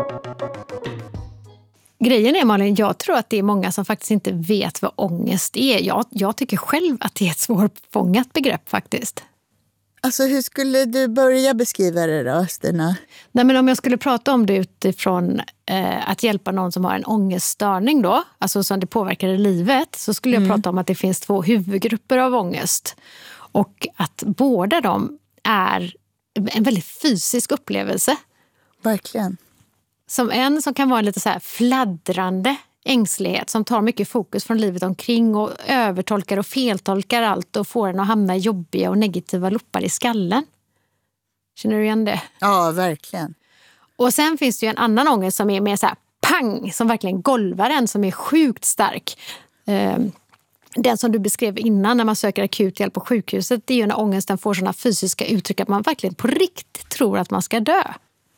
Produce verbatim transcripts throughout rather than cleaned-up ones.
Grejen är, Malin, jag tror att det är många som faktiskt inte vet vad ångest är. Jag, jag tycker själv att det är ett svårfångat begrepp faktiskt. Alltså hur skulle du börja beskriva det då, Stina? Nej, men om jag skulle prata om det utifrån eh, att hjälpa någon som har en ångeststörning då, alltså som det påverkar i livet, så skulle jag mm. prata om att det finns två huvudgrupper av ångest. Och att båda de är en väldigt fysisk upplevelse. Verkligen. Som en som kan vara en lite så här fladdrande ängslighet som tar mycket fokus från livet omkring och övertolkar och feltolkar allt och får en att hamna i jobbiga och negativa loppar i skallen. Känner du igen det? Ja, verkligen. Och sen finns det ju en annan ångest som är mer så här pang, som verkligen golvar en, som är sjukt stark. Den som du beskrev innan när man söker akut hjälp på sjukhuset, det är ju när ångesten får sådana fysiska uttryck att man verkligen på riktigt tror att man ska dö.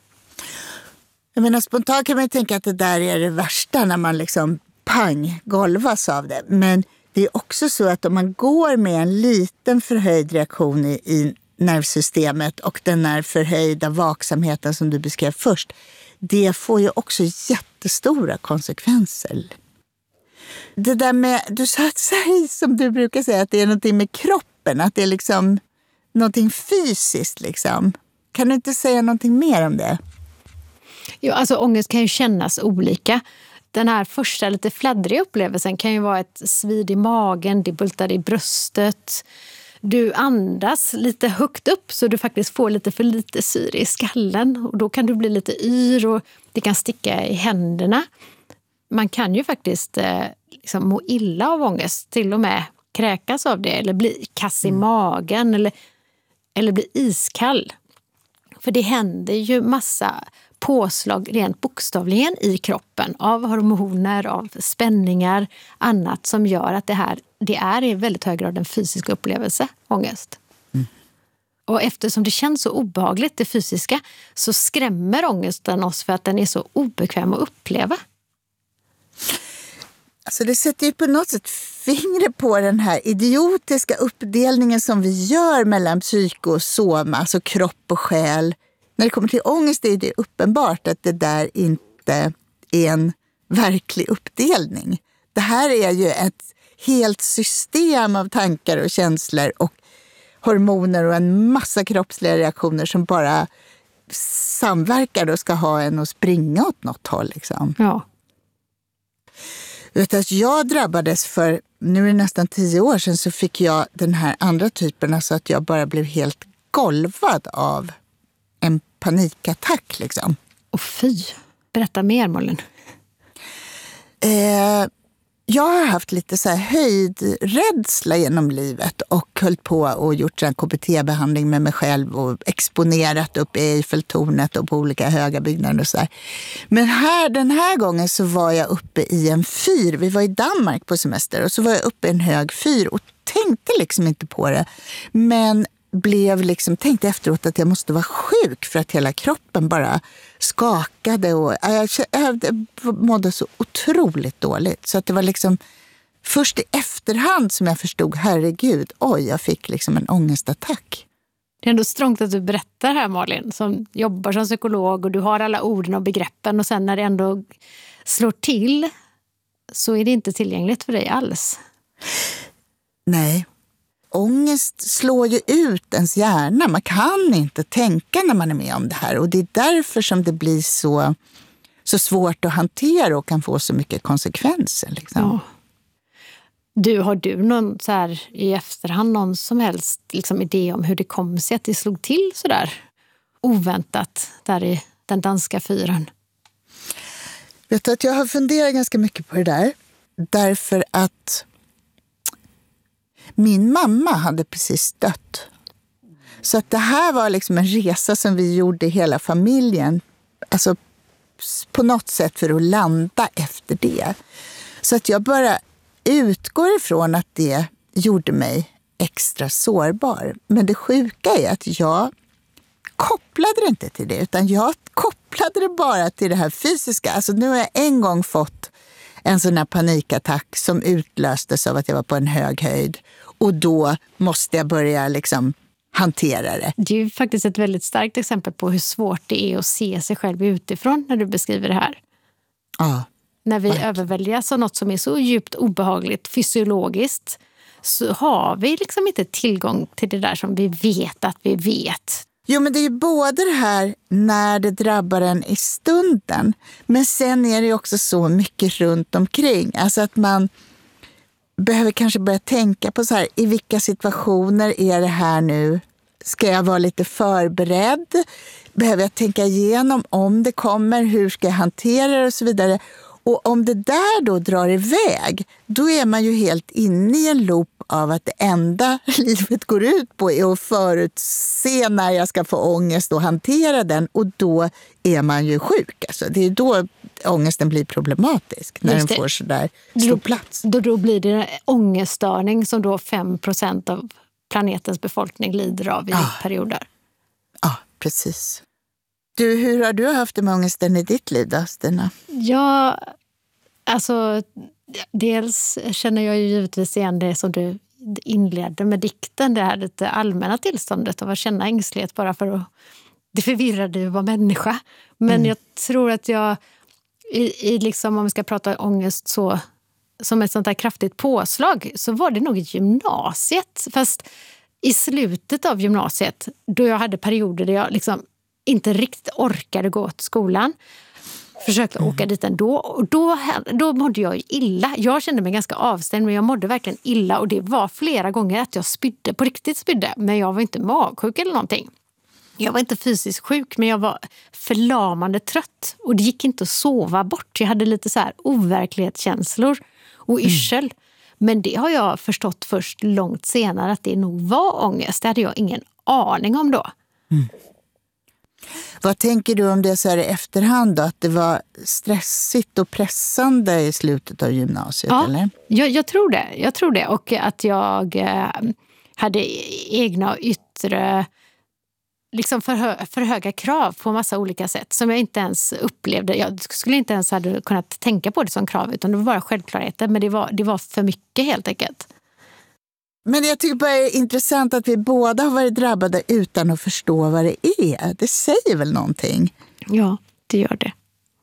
Jag menar, spontant kan man tänka att det där är det värsta när man liksom pang, golvas av det. Men det är också så att om man går med en liten förhöjd reaktion i, i nervsystemet och den här förhöjda vaksamheten som du beskrev först, det får ju också jättestora konsekvenser. Det där med, du sa att säg som du brukar säga, att det är någonting med kroppen, att det är liksom någonting fysiskt liksom. Kan du inte säga någonting mer om det? Jo, alltså ångest kan ju kännas olika. Den här första lite fladdriga upplevelsen kan ju vara ett svid i magen, det bultar i bröstet. Du andas lite högt upp så du faktiskt får lite för lite syre i skallen. Och då kan du bli lite yr och det kan sticka i händerna. Man kan ju faktiskt eh, liksom må illa av ångest, till och med kräkas av det eller bli kass i mm. magen eller, eller bli iskall. För det händer ju massa påslag rent bokstavligen i kroppen av hormoner, av spänningar, annat som gör att det här det är i väldigt hög grad en fysisk upplevelse, ångest. Mm. Och eftersom det känns så obehagligt, det fysiska, så skrämmer ångesten oss för att den är så obekväm att uppleva. Alltså det sätter ju på något sätt fingret på den här idiotiska uppdelningen som vi gör mellan psyke och soma, alltså kropp och själ. När det kommer till ångest är det uppenbart att det där inte är en verklig uppdelning. Det här är ju ett helt system av tankar och känslor och hormoner och en massa kroppsliga reaktioner som bara samverkar och ska ha en att springa åt något håll. Liksom. Ja. Vet att jag drabbades för, nu är det nästan tio år sedan, så fick jag den här andra typen, alltså att jag bara blev helt golvad av en panikattack liksom. Och fy, berätta mer, Malin. Eh, jag har haft lite så här höjdrädsla genom livet och hållit på och gjort en K B T-behandling med mig själv och exponerat upp i Eiffeltornet och på olika höga byggnader och så där. Men här, den här gången så var jag uppe i en fyr. Vi var i Danmark på semester och så var jag uppe i en hög fyr och tänkte liksom inte på det. Men blev liksom, tänkte efteråt att jag måste vara sjuk för att hela kroppen bara skakade och jag, jag mådde så otroligt dåligt. Så att det var liksom först i efterhand som jag förstod, herregud, oj, jag fick liksom en ångestattack. Det är ändå strångt att du berättar här, Malin, som jobbar som psykolog och du har alla orden och begreppen och sen när det ändå slår till så är det inte tillgängligt för dig alls. Nej. Ångest slår ju ut ens hjärna. Man kan inte tänka när man är med om det här. Och det är därför som det blir så, så svårt att hantera och kan få så mycket konsekvenser. Liksom. Ja. Du, har du någon så här i efterhand någon som helst liksom, idé om hur det kom sig att det slog till så där oväntat där i den danska fyren? Vet du att jag har funderat ganska mycket på det där. Därför att min mamma hade precis dött. Så att det här var liksom en resa som vi gjorde hela familjen. Alltså på något sätt för att landa efter det. Så att jag bara utgår ifrån att det gjorde mig extra sårbar. Men det sjuka är att jag kopplade det inte till det. Utan jag kopplade det bara till det här fysiska. Alltså nu har jag en gång fått en sån här panikattack som utlöstes av att jag var på en hög höjd. Och då måste jag börja liksom hantera det. Det är ju faktiskt ett väldigt starkt exempel på hur svårt det är att se sig själv utifrån när du beskriver det här. Ja. När vi verkligen. överväldigas av något som är så djupt obehagligt fysiologiskt så har vi liksom inte tillgång till det där som vi vet att vi vet. Jo, men det är ju både det här när det drabbar en i stunden, men sen är det ju också så mycket runt omkring. Alltså att man behöver kanske börja tänka på så här, i vilka situationer är det här nu? Ska jag vara lite förberedd? Behöver jag tänka igenom om det kommer? Hur ska jag hantera det och så vidare? Och om det där då drar iväg, då är man ju helt inne i en loop av att det enda livet går ut på är att förutse när jag ska få ångest och hantera den. Och då är man ju sjuk. Alltså, det är då ångesten blir problematisk, när den får så där stor plats. Då, då blir det ångeststörning som då fem procent av planetens befolkning lider av i ah. perioder. Ja, precis. Du, hur har du haft det med ångesten i ditt liv då, Stina? Ja, alltså dels känner jag ju givetvis igen det som du inledde med dikten, det här lite allmänna tillståndet av att känna ängslighet bara för att det förvirrade ju att vara människa. Men mm. jag tror att jag i, i liksom, om vi ska prata ångest så som ett sånt där kraftigt påslag, så var det nog i gymnasiet. Fast i slutet av gymnasiet, då jag hade perioder där jag liksom inte riktigt orkade gå till skolan. Försökte mm. åka dit ändå. Och då, då mådde jag illa. Jag kände mig ganska avstängd, men jag mådde verkligen illa. Och det var flera gånger att jag spydde, på riktigt spydde. Men jag var inte magsjuk eller någonting. Jag var inte fysiskt sjuk, men jag var förlamande trött. Och det gick inte att sova bort. Jag hade lite så här overklighetskänslor och yrsel. Mm. Men det har jag förstått först långt senare att det nog var ångest. Det hade jag ingen aning om då. Mm. Vad tänker du om det så här i efterhand då? Att det var stressigt och pressande i slutet av gymnasiet, ja, eller? Jag, jag tror det. Jag tror det. Och att jag eh, hade egna och yttre liksom för, hö, för höga krav på massa olika sätt som jag inte ens upplevde. Jag skulle inte ens hade kunnat tänka på det som krav, utan det var bara självklarheter. Men det var, det var för mycket helt enkelt. Men jag tycker bara det är intressant att vi båda har varit drabbade utan att förstå vad det är. Det säger väl någonting? Ja, det gör det.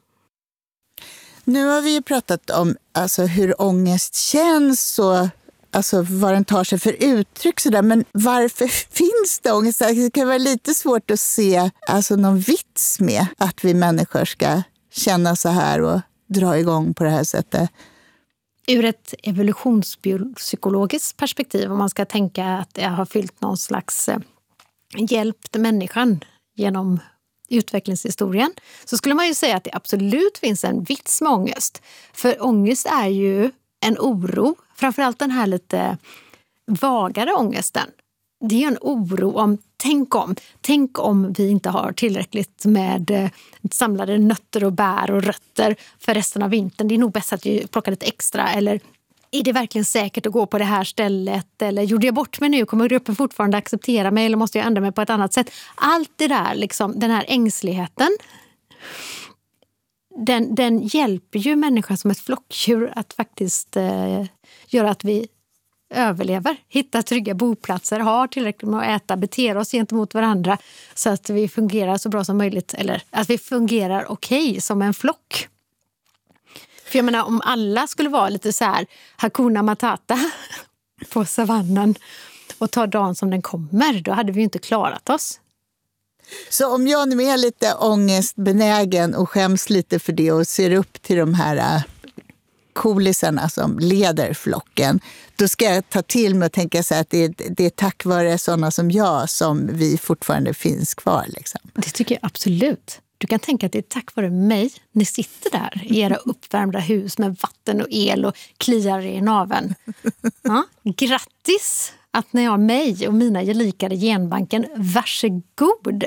Nu har vi ju pratat om alltså, hur ångest känns och alltså, vad den tar sig för uttryck. Så där. Men varför finns det ångest? Det kan vara lite svårt att se alltså, någon vits med att vi människor ska känna så här och dra igång på det här sättet. Ur ett evolutionspsykologiskt perspektiv, om man ska tänka att det har fyllt någon slags hjälpt människan genom utvecklingshistorien, så skulle man ju säga att det absolut finns en vits med ångest. För ångest är ju en oro, framförallt den här lite vagare ångesten. Det är en oro om, tänk om, tänk om vi inte har tillräckligt med samlade nötter och bär och rötter för resten av vintern. Det är nog bäst att vi plockar lite extra. Eller är det verkligen säkert att gå på det här stället? Eller gjorde jag bort mig nu? Kommer gruppen fortfarande acceptera mig? Eller måste jag ändra mig på ett annat sätt? Allt det där, liksom, den här ängsligheten, den, den hjälper ju människan som ett flockdjur att faktiskt eh, göra att vi överlever, hitta trygga boplatser, har tillräckligt med att äta, beter oss gentemot varandra så att vi fungerar så bra som möjligt, eller att vi fungerar okej som en flock. För jag menar, om alla skulle vara lite så här Hakuna Matata på savannen och ta dagen som den kommer, då hade vi ju inte klarat oss. Så om jag nu är lite ångestbenägen och skäms lite för det och ser upp till de här kolisarna som leder flocken, då ska jag ta till mig och tänka så att det är, det är tack vare sådana som jag som vi fortfarande finns kvar. Liksom. Det tycker jag absolut. Du kan tänka att det är tack vare mig ni sitter där i era uppvärmda hus med vatten och el och kliar i naveln. Ja, grattis att ni har mig och mina gelikade genbanken. Varsågod!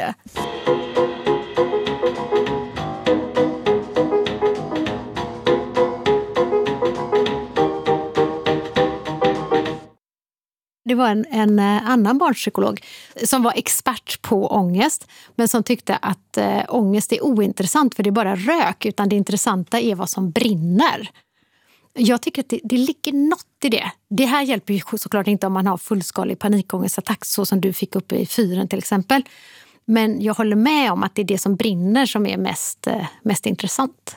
Det var en, en annan barnpsykolog som var expert på ångest, men som tyckte att äh, ångest är ointressant för det är bara rök, utan det intressanta är vad som brinner. Jag tycker att det, det ligger något i det. Det här hjälper ju såklart inte om man har fullskalig panikångestattack så som du fick upp i fyren till exempel. Men jag håller med om att det är det som brinner som är mest, mest intressant.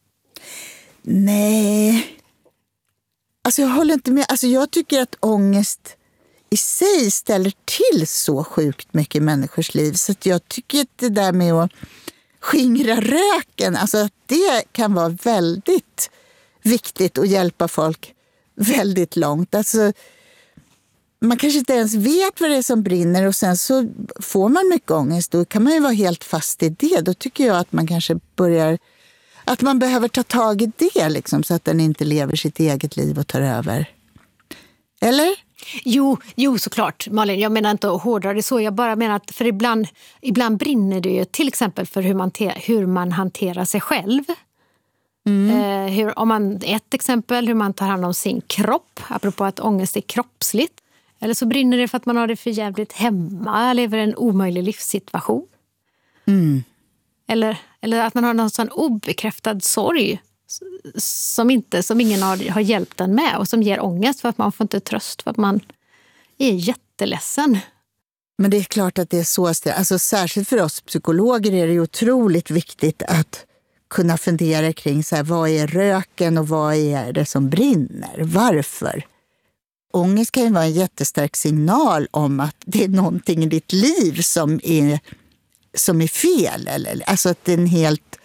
Nej. Alltså jag håller inte med. Alltså jag tycker att ångest i sig ställer till så sjukt mycket i människors liv. Så att jag tycker att det där med att skingra röken, alltså att det kan vara väldigt viktigt att hjälpa folk väldigt långt. Alltså man kanske inte ens vet vad det är som brinner och sen så får man mycket ångest. Då kan man ju vara helt fast i det. Då tycker jag att man kanske börjar, att man behöver ta tag i det liksom, så att den inte lever sitt eget liv och tar över. Eller? Jo, jo såklart Malin. Jag menar inte att hårdra det så. Jag bara menar att för ibland, ibland brinner det ju till exempel för hur man, te, hur man hanterar sig själv. Mm. Eh, hur, om man, ett exempel hur man tar hand om sin kropp, apropå att ångest är kroppsligt. Eller så brinner det för att man har det för jävligt hemma, lever en omöjlig livssituation. Mm. Eller, eller att man har någon sån obekräftad sorg som, inte, som ingen har, har hjälpt en med och som ger ångest för att man får inte tröst, för att man är jätteledsen. Men det är klart att det är så. Alltså, särskilt för oss psykologer är det otroligt viktigt att kunna fundera kring så här, vad är röken och vad är det som brinner? Varför? Ångest kan ju vara en jättestark signal om att det är någonting i ditt liv som är, som är fel. Eller, alltså att det är en helt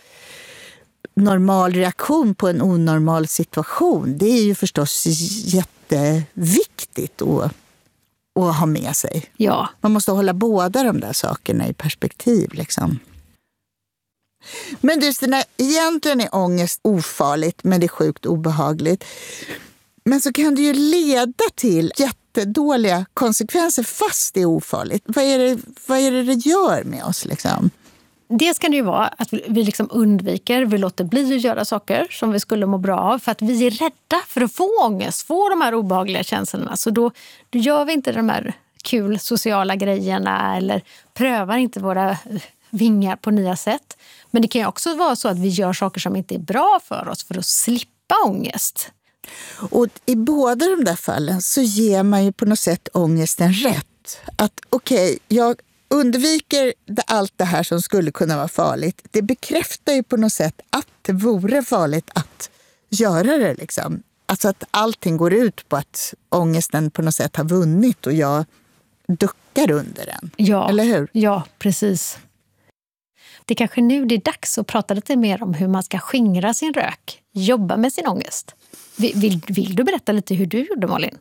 normal reaktion på en onormal situation. Det är ju förstås jätteviktigt att, att ha med sig. Ja. Man måste hålla båda de där sakerna i perspektiv liksom. Men du Stina, egentligen är ångest ofarligt, men det är sjukt obehagligt. Men så kan det ju leda till jättedåliga konsekvenser fast det är ofarligt. Vad är det, vad är det det gör med oss liksom? Det ska det ju vara att vi liksom undviker, vi låter bli att göra saker som vi skulle må bra av för att vi är rädda för att få ångest, få de här obehagliga känslorna. Så då, då gör vi inte de här kul sociala grejerna eller prövar inte våra vingar på nya sätt. Men det kan ju också vara så att vi gör saker som inte är bra för oss för att slippa ångest. Och i båda de där fallen så ger man ju på något sätt ångesten rätt. Att okej, okay, jag undviker allt det här som skulle kunna vara farligt. Det bekräftar ju på något sätt att det vore farligt att göra det liksom. Alltså att allting går ut på att ångesten på något sätt har vunnit och jag duckar under den. Ja, eller hur? Ja, precis. Det är kanske nu det är dags att prata lite mer om hur man ska skingra sin rök, jobba med sin ångest. Vill, vill du berätta lite hur du gjorde, Malin?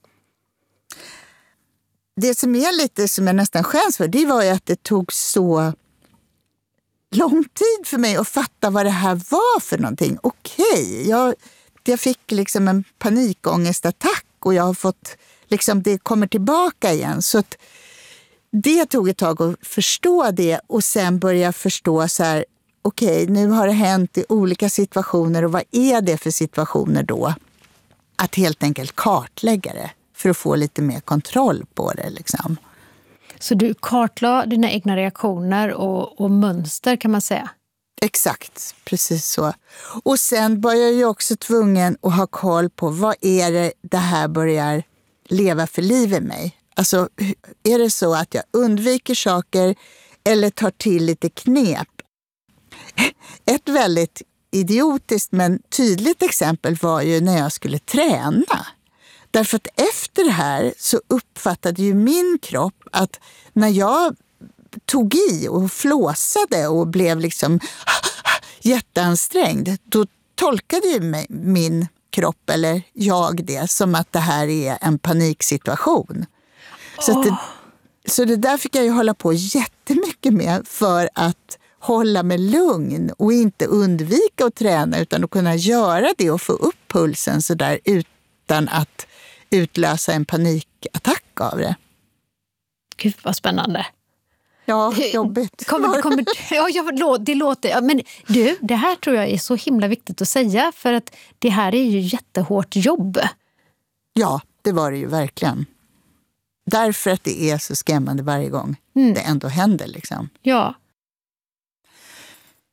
Det som är lite som jag nästan skäms för, det var ju att det tog så lång tid för mig att fatta vad det här var för någonting. Okej, jag, jag fick liksom en panikångestattack och jag har fått, liksom det kommer tillbaka igen. Så att det tog ett tag att förstå det och sen börja förstå så här, okej, nu har det hänt i olika situationer och vad är det för situationer då? Att helt enkelt kartlägga det för att få lite mer kontroll på det liksom. Så du kartlade dina egna reaktioner och, och mönster kan man säga? Exakt, precis så. Och sen var jag ju också tvungen att ha koll på vad är det det här börjar leva för liv i mig. Alltså är det så att jag undviker saker eller tar till lite knep? Ett väldigt idiotiskt men tydligt exempel var ju när jag skulle träna. Därför att efter det här så uppfattade ju min kropp att när jag tog i och flåsade och blev liksom jätteansträngd, då tolkade ju mig, min kropp eller jag det som att det här är en paniksituation. Så, att det, så det där fick jag ju hålla på jättemycket med för att hålla mig lugn och inte undvika att träna utan att kunna göra det och få upp pulsen så där utan att utlösa en panikattack av det. Gud vad spännande. Ja, jobbigt. Kommer, kommer, ja, det låter... Men du, det här tror jag är så himla viktigt att säga för att det här är ju jättehårt jobb. Ja, det var det ju verkligen. Därför att det är så skrämmande varje gång mm. det ändå händer liksom. Ja.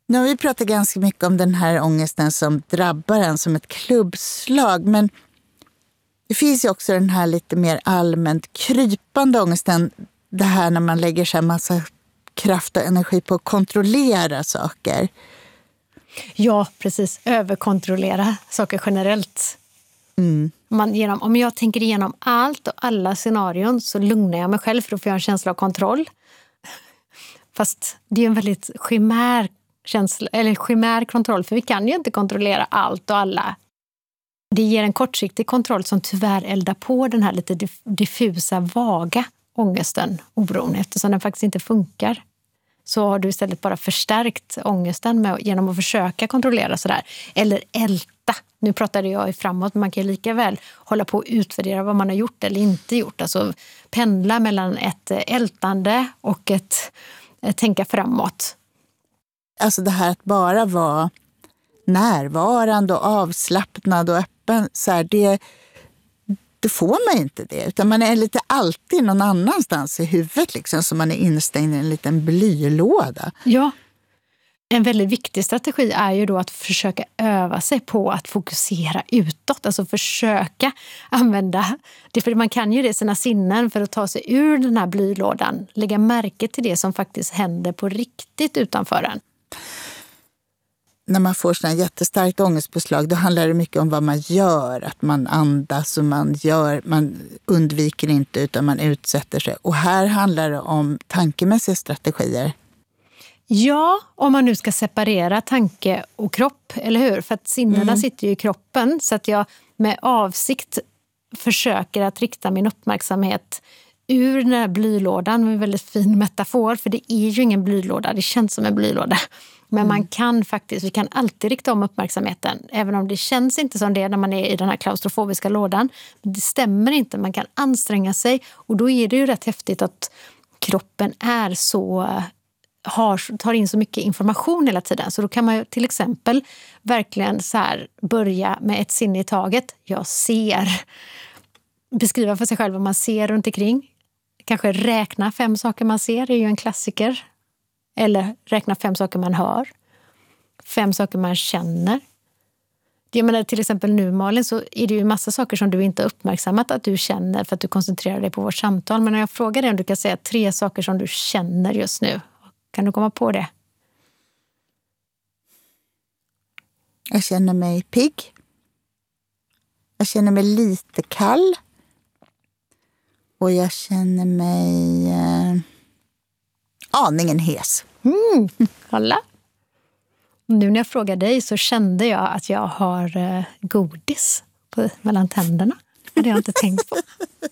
Nu har vi pratat ganska mycket om den här ångesten som drabbar en som ett klubbslag, men det finns ju också den här lite mer allmänt krypande ångesten, det här när man lägger sig en massa kraft och energi på att kontrollera saker. Ja, precis. Överkontrollera saker generellt. Mm. Man genom, om jag tänker igenom allt och alla scenarion så lugnar jag mig själv för att få en känsla av kontroll. Fast det är en väldigt chimär känsla, eller chimär kontroll, för vi kan ju inte kontrollera allt och alla. Det ger en kortsiktig kontroll som tyvärr eldar på den här lite diffusa, vaga ångesten, oron, eftersom den faktiskt inte funkar. Så har du istället bara förstärkt ångesten med, genom att försöka kontrollera sådär. Eller älta. Nu pratade jag framåt, men man kan lika väl hålla på och utvärdera vad man har gjort eller inte gjort. Alltså pendla mellan ett ältande och ett, ett tänka framåt. Alltså det här att bara vara närvarande och avslappnad och öppen, så här, det, det får man inte det. Utan man är lite alltid någon annanstans i huvudet, liksom, så man är instängd i en liten blylåda. Ja, en väldigt viktig strategi är ju då att försöka öva sig på att fokusera utåt. Alltså försöka använda, det för man kan ju det sina sinnen för att ta sig ur den här blylådan. Lägga märke till det som faktiskt händer på riktigt utanför en. När man får sådana jättestarkt ångestpåslag, då handlar det mycket om vad man gör. Att man andas och man gör, man undviker inte utan man utsätter sig. Och här handlar det om tankemässiga strategier. Ja, om man nu ska separera tanke och kropp, eller hur? För att sinnena mm. sitter ju i kroppen, så att jag med avsikt försöker att rikta min uppmärksamhet ur den här blylådan med en väldigt fin metafor, för det är ju ingen blylåda, det känns som en blylåda. Men mm. man kan faktiskt, vi kan alltid rikta om uppmärksamheten, även om det känns inte som det när man är i den här klaustrofobiska lådan. Det stämmer inte, man kan anstränga sig, och då är det ju rätt häftigt att kroppen är så, har, tar in så mycket information hela tiden. Så då kan man ju till exempel verkligen så här börja med ett sinne i taget. Jag ser, beskriva för sig själv vad man ser runt omkring. Kanske räkna fem saker man ser, det är ju en klassiker. Eller räkna fem saker man hör. Fem saker man känner. Jag menar, till exempel nu, Malin, så är det ju massa saker som du inte har uppmärksammat att du känner för att du koncentrerar dig på vårt samtal. Men när jag frågar dig om du kan säga tre saker som du känner just nu. Kan du komma på det? Jag känner mig pigg. Jag känner mig lite kall. Och jag känner mig eh, aningen hes. Mm, kolla. Nu när jag frågar dig så kände jag att jag har eh, godis på, mellan tänderna. Det hade jag inte tänkt på.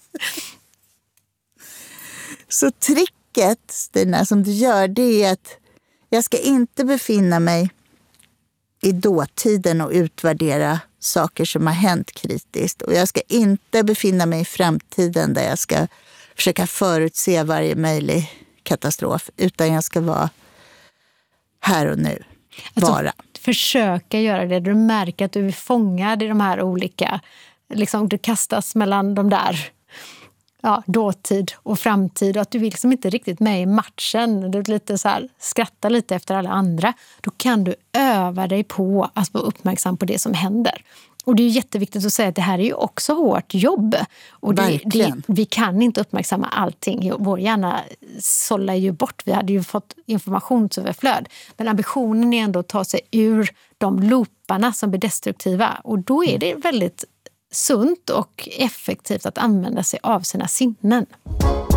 Så tricket, Stina, som du gör, det är att jag ska inte befinna mig i dåtiden och utvärdera saker som har hänt kritiskt. Och jag ska inte befinna mig i framtiden där jag ska försöka förutse varje möjlig katastrof. Utan jag ska vara här och nu. Bara. Alltså, försöka göra det. Du märker att du är fångad i de här olika. Liksom, du kastas mellan de där ja, dåtid och framtid. Och att du vill liksom inte riktigt med i matchen. Du lite så här, skrattar lite efter alla andra. Då kan du öva dig på att vara uppmärksam på det som händer. Och det är jätteviktigt att säga att det här är ju också hårt jobb. Och det, det, vi kan inte uppmärksamma allting. Vår hjärna sållar ju bort. Vi hade ju fått informationsöverflöd. Men ambitionen är ändå att ta sig ur de looparna som blir destruktiva. Och då är det väldigt sunt och effektivt att använda sig av sina sinnen.